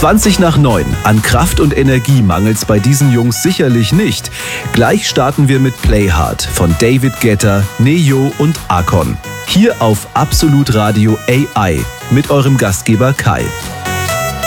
20 nach 9. An Kraft und Energie mangelt's bei diesen Jungs sicherlich nicht. Gleich starten wir mit Play Hard von David Guetta, Neo und Akon. Hier auf Absolut Radio AI mit eurem Gastgeber Kai.